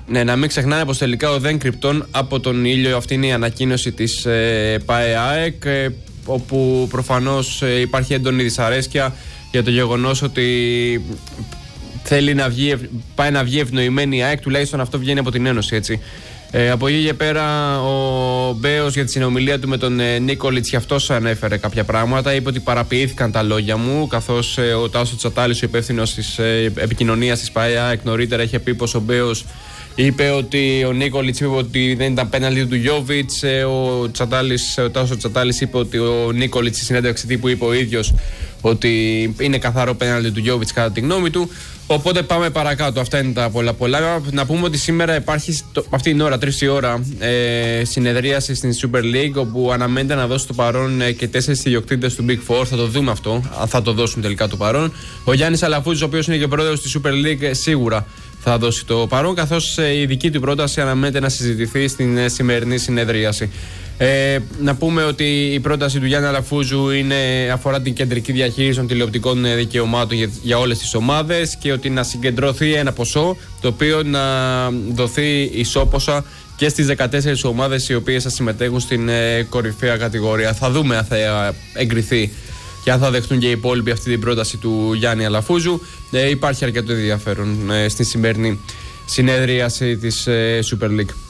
Ναι, να μην ξεχνάμε πως τελικά ο δεν κρυπτών από τον ήλιο. Αυτή είναι η ανακοίνωση της ΠΑΕΑΕΚ, όπου προφανώς υπάρχει έντονη δυσαρέσκεια για το γεγονός ότι θέλει να πάει να βγει ευνοημένη η ΑΕΚ, τουλάχιστον αυτό βγαίνει από την Ένωση, έτσι. Από εκεί και πέρα ο Μπέος για τη συνομιλία του με τον Νίκολιτς, και αυτός ανέφερε κάποια πράγματα. Είπε ότι παραποιήθηκαν τα λόγια μου, καθώς ο Τάσο Τσατάλης, ο υπεύθυνος της επικοινωνίας της ΠΑΕΑΕΚ, νωρίτερα είχε πει πως ο Μπέος είπε ότι ο Νίκολιτς είπε ότι δεν ήταν πέναλτι του Γιόβιτς. Ο Τάσο Τσατάλης είπε ότι ο Νίκολιτς στη συνέντευξη τύπου είπε ο ίδιος ότι είναι καθαρό πέναλτι του Γιόβιτς κατά τη γνώμη του. Οπότε πάμε παρακάτω. Αυτά είναι τα πολλά. Να πούμε ότι σήμερα υπάρχει αυτή την ώρα, 3 η ώρα, συνεδρίαση στην Super League, όπου αναμένεται να δώσει το παρόν και 4 ιδιοκτήτες του Big Four. Θα το δούμε αυτό, αν θα το δώσουν τελικά το παρόν. Ο Γιάννης Αλαφούζης, ο οποίος είναι και πρόεδρος της Super League, σίγουρα θα δώσει το παρόν, καθώς η δική του πρόταση αναμένεται να συζητηθεί στην σημερινή συνεδρίαση. Να πούμε ότι η πρόταση του Γιάννη Αλαφούζου αφορά την κεντρική διαχείριση των τηλεοπτικών δικαιωμάτων για όλες τις ομάδες, και ότι να συγκεντρωθεί ένα ποσό το οποίο να δοθεί ισόποσα και στις 14 ομάδες οι οποίες θα συμμετέχουν στην κορυφαία κατηγορία. Θα δούμε αν θα εγκριθεί και αν θα δεχτούν και οι υπόλοιποι αυτή την πρόταση του Γιάννη Αλαφούζου. Υπάρχει αρκετό ενδιαφέρον στη σημερινή συνεδρίαση της Super League.